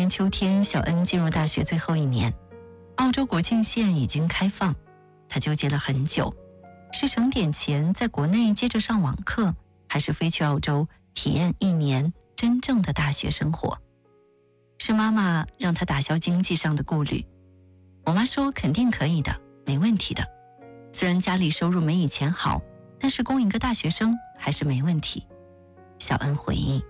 秋天，小恩进入大学最后一年，澳洲国境线已经开放，他纠结了很久，是省点钱在国内接着上网课，还是飞去澳洲体验1年真正的大学生活？是妈妈让他打消经济上的顾虑。我妈说肯定可以的，没问题的。虽然家里收入没以前好，但是供一个大学生还是没问题。小恩回忆。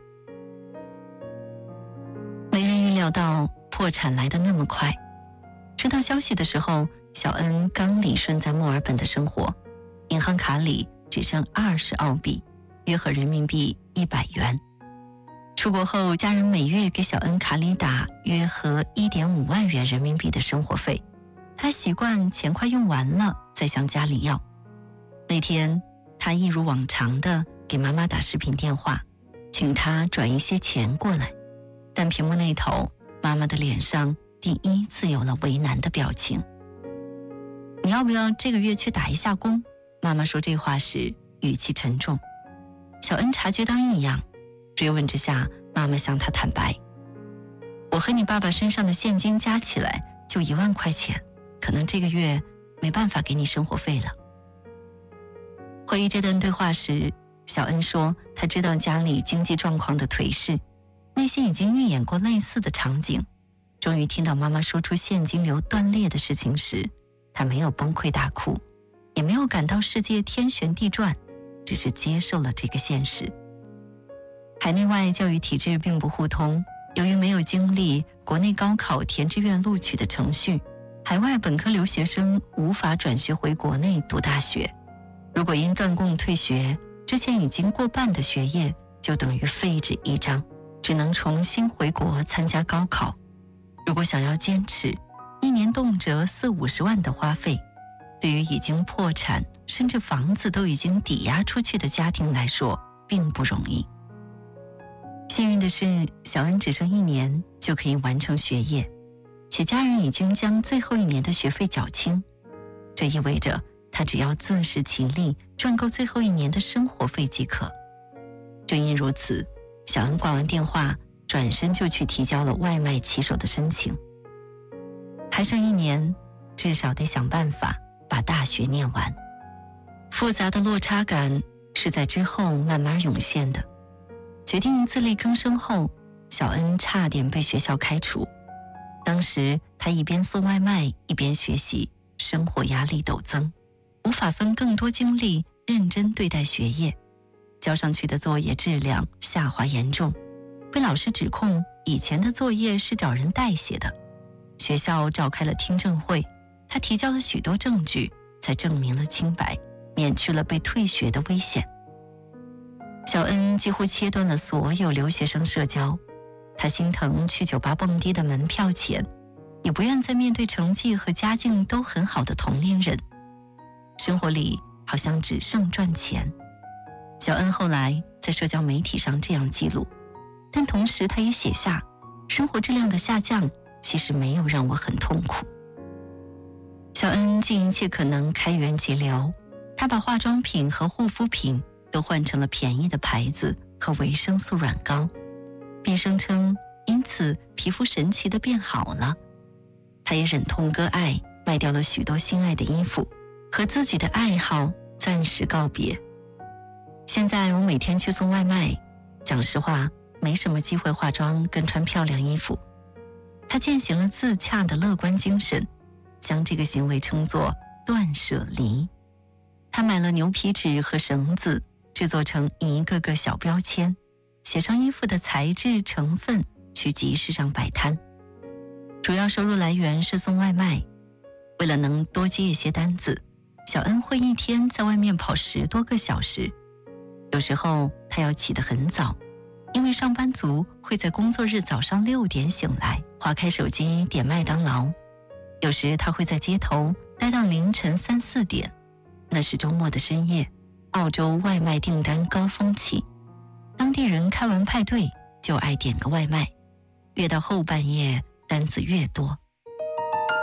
没人预料到破产来得那么快。知道消息的时候，小恩刚理顺在墨尔本的生活，银行卡里只剩20澳币，约合人民币100元。出国后，家人每月给小恩卡里打约合1.5万元人民币的生活费，他习惯钱快用完了再向家里要。那天，他一如往常的给妈妈打视频电话，请她转一些钱过来，但屏幕那头，妈妈的脸上第一次有了为难的表情。你要不要这个月去打一下工？妈妈说这话时语气沉重。小恩察觉到异样，追问之下，妈妈向他坦白，我和你爸爸身上的现金加起来就1万块钱，可能这个月没办法给你生活费了。回忆这段对话时，小恩说他知道家里经济状况的颓势，内心已经预演过类似的场景。终于听到妈妈说出现金流断裂的事情时，他没有崩溃大哭，也没有感到世界天旋地转，只是接受了这个现实。海内外教育体制并不互通，由于没有经历国内高考填志愿录取的程序，海外本科留学生无法转学回国内读大学。如果因断供退学，之前已经过半的学业就等于废纸一张，只能重新回国参加高考。如果想要坚持，1年动辄40-50万的花费，对于已经破产甚至房子都已经抵押出去的家庭来说并不容易。幸运的是，小恩只剩1年就可以完成学业，且家人已经将最后1年的学费缴清，这意味着他只要自食其力，赚够最后1年的生活费即可。正因如此，小恩挂完电话，转身就去提交了外卖骑手的申请。还剩1年，至少得想办法把大学念完。复杂的落差感是在之后慢慢涌现的。决定自力更生后，小恩差点被学校开除。当时他一边送外卖一边学习，生活压力陡增，无法分更多精力认真对待学业，交上去的作业质量下滑严重，被老师指控以前的作业是找人代写的。学校召开了听证会，他提交了许多证据，才证明了清白，免去了被退学的危险。小恩几乎切断了所有留学生社交，他心疼去酒吧蹦迪的门票钱，也不愿再面对成绩和家境都很好的同龄人。生活里好像只剩赚钱。小恩后来在社交媒体上这样记录，但同时他也写下，生活质量的下降其实没有让我很痛苦。小恩尽一切可能开源节流，他把化妆品和护肤品都换成了便宜的牌子和维生素软膏，并声称因此皮肤神奇地变好了。他也忍痛割爱，卖掉了许多心爱的衣服，和自己的爱好暂时告别。现在我每天去送外卖，讲实话没什么机会化妆跟穿漂亮衣服。他践行了自洽的乐观精神，将这个行为称作断舍离。他买了牛皮纸和绳子，制作成一个个小标签，写上衣服的材质成分，去集市上摆摊。主要收入来源是送外卖，为了能多接一些单子，小恩会一天在外面跑10多个小时。有时候他要起得很早，因为上班族会在工作日早上6点醒来，划开手机点麦当劳。有时他会在街头待到凌晨3、4点，那是周末的深夜，澳洲外卖订单高峰期，当地人开完派对就爱点个外卖，越到后半夜单子越多。